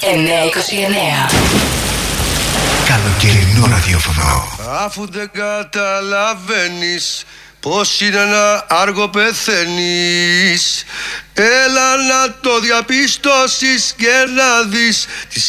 929. Καλοκαιρινό ραδιόφωνο. Αφού δεν καταλαβαίνεις πως είναι να άργο πεθαίνεις, έλα να το διαπιστώσεις και να δεις